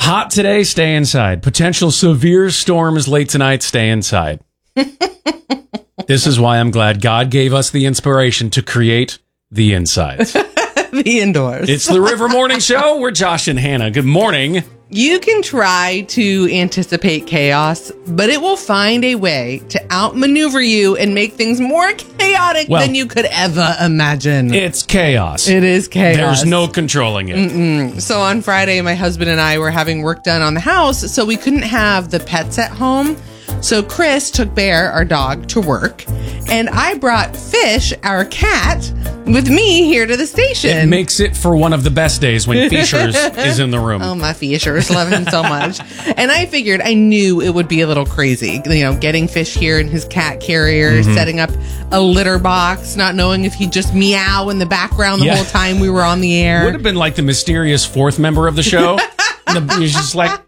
Hot today, stay inside. Potential severe storms late tonight, stay inside. This is why I'm glad God gave us the inspiration to create the insides. The indoors. It's the River Morning Show. We're Josh and Hannah. Good morning. You can try to anticipate chaos, but it will find a way to outmaneuver you and make things more chaotic than you could ever imagine. It's chaos. It is chaos. There's no controlling it. So on Friday, my husband and I were having work done on the house, so we couldn't have the pets at home. So Chris took Bear, our dog, to work, and I brought Fish, our cat, with me here to the station. It makes it for one of the best days when Fishers is in the room. Oh, my Fishers, love him so much. And I knew it would be a little crazy, getting Fish here in his cat carrier, setting up a litter box, not knowing if he'd just meow in the background the whole time we were on the air. Would have been like the mysterious fourth member of the show. He's just like...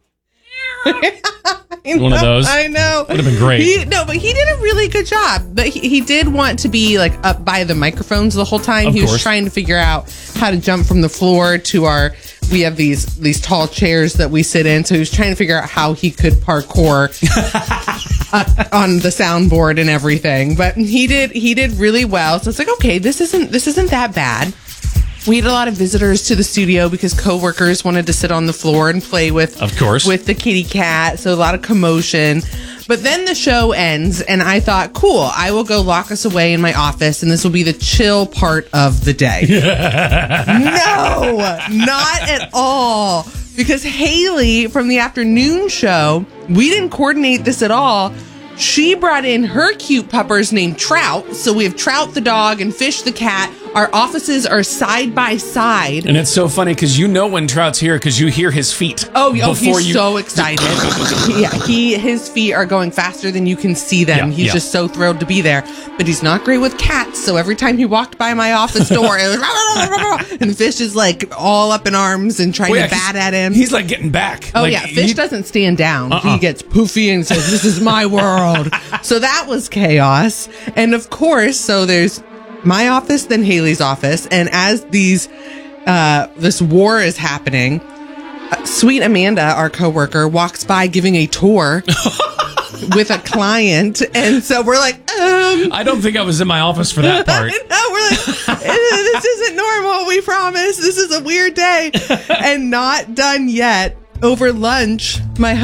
One of those. I know. Would have been great. But he did a really good job. But he did want to be up by the microphones the whole time. Of he course. was trying to figure out how to jump from the floor to we have these tall chairs that we sit in. So he was trying to figure out how he could parkour on the soundboard and everything. But he did really well. So it's like, okay, this isn't that bad. We had a lot of visitors to the studio because coworkers wanted to sit on the floor and play with, of course, with the kitty cat. So a lot of commotion. But then the show ends, and I thought, cool, I will go lock us away in my office, and this will be the chill part of the day. No, not at all. Because Haley from the afternoon show, we didn't coordinate this at all. She brought in her cute puppers named Trout. So we have Trout the dog and Fish the cat. Our offices are side by side. And it's so funny because when Trout's here because you hear his feet. Oh, he's so excited. His feet are going faster than you can see them. He's just so thrilled to be there. But he's not great with cats. So every time he walked by my office door, it was and Fish is all up in arms and trying to bat at him. He's getting back. Oh, Fish doesn't stand down. He gets poofy and says, "This is my world." So that was chaos. And of course, so there's my office, then Haley's office. And as this war is happening, sweet Amanda, our coworker, walks by giving a tour with a client. And so we're like, I don't think I was in my office for that part. No, we're like, this isn't normal. We promise. This is a weird day. And not done yet. Over lunch, my